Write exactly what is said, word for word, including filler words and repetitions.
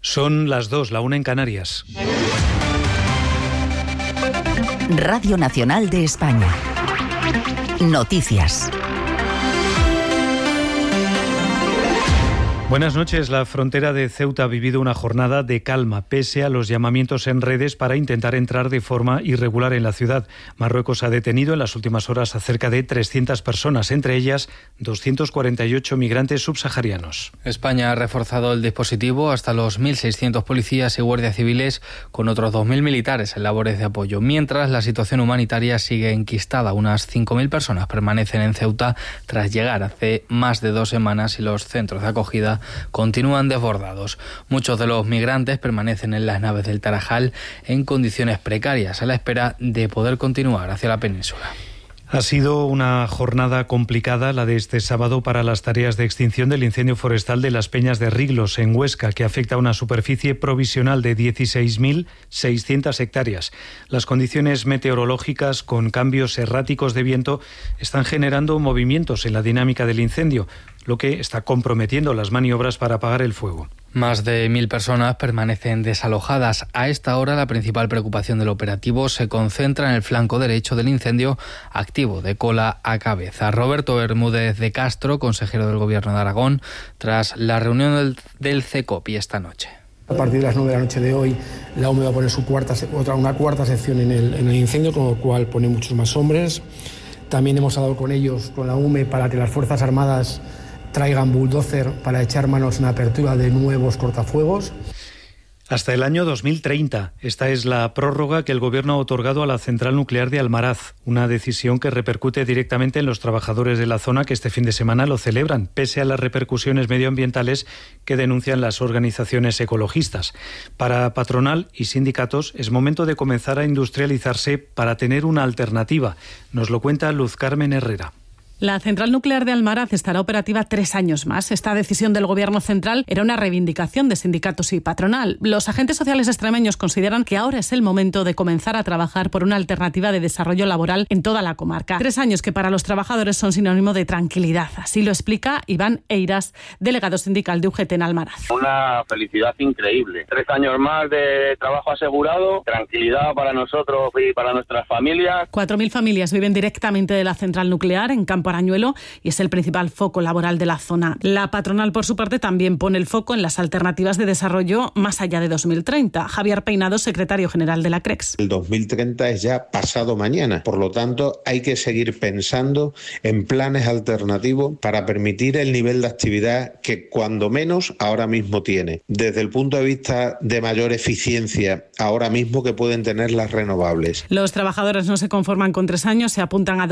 Son las dos, la una en Canarias. Radio Nacional de España. Noticias. Buenas noches. La frontera de Ceuta ha vivido una jornada de calma, pese a los llamamientos en redes para intentar entrar de forma irregular en la ciudad. Marruecos ha detenido en las últimas horas a cerca de trescientas personas, entre ellas doscientos cuarenta y ocho migrantes subsaharianos. España ha reforzado el dispositivo hasta los mil seiscientos policías y guardias civiles, con otros dos mil militares en labores de apoyo. Mientras, la situación humanitaria sigue enquistada. Unas cinco mil personas permanecen en Ceuta tras llegar hace más de dos semanas y los centros de acogida continúan desbordados. Muchos de los migrantes permanecen en las naves del Tarajal en condiciones precarias, a la espera de poder continuar hacia la península. Ha sido una jornada complicada la de este sábado para las tareas de extinción del incendio forestal de las Peñas de Riglos, en Huesca, que afecta a una superficie provisional de dieciséis mil seiscientas hectáreas. Las condiciones meteorológicas, con cambios erráticos de viento, están generando movimientos en la dinámica del incendio, lo que está comprometiendo las maniobras para apagar el fuego. Más de mil personas permanecen desalojadas. A esta hora, la principal preocupación del operativo se concentra en el flanco derecho del incendio, activo de cola a cabeza. Roberto Bermúdez de Castro, consejero del Gobierno de Aragón, tras la reunión del, del CECOPI esta noche. A partir de las nueve de la noche de hoy, la U M E va a poner su cuarta, otra, una cuarta sección en el, en el incendio, con lo cual pone muchos más hombres. También hemos hablado con ellos, con la U M E, para que las Fuerzas Armadas traigan bulldozer para echar manos en la apertura de nuevos cortafuegos. Hasta el año dos mil treinta. Esta es la prórroga que el Gobierno ha otorgado a la central nuclear de Almaraz, una decisión que repercute directamente en los trabajadores de la zona, que este fin de semana lo celebran, pese a las repercusiones medioambientales que denuncian las organizaciones ecologistas. Para patronal y sindicatos es momento de comenzar a industrializarse para tener una alternativa. Nos lo cuenta Luz Carmen Herrera. La central nuclear de Almaraz estará operativa tres años más. Esta decisión del Gobierno central era una reivindicación de sindicatos y patronal. Los agentes sociales extremeños consideran que ahora es el momento de comenzar a trabajar por una alternativa de desarrollo laboral en toda la comarca. Tres años que para los trabajadores son sinónimo de tranquilidad. Así lo explica Iván Eiras, delegado sindical de U G T en Almaraz. Una felicidad increíble. Tres años más de trabajo asegurado, tranquilidad para nosotros y para nuestras familias. Cuatro mil familias viven directamente de la central nuclear en Campo Arañuelo y es el principal foco laboral de la zona. La patronal, por su parte, también pone el foco en las alternativas de desarrollo más allá de dos mil treinta. Javier Peinado, secretario general de la CREX. El dos mil treinta es ya pasado mañana. Por lo tanto, hay que seguir pensando en planes alternativos para permitir el nivel de actividad que, cuando menos, ahora mismo tiene. Desde el punto de vista de mayor eficiencia, ahora mismo que pueden tener las renovables. Los trabajadores no se conforman con tres años, se apuntan a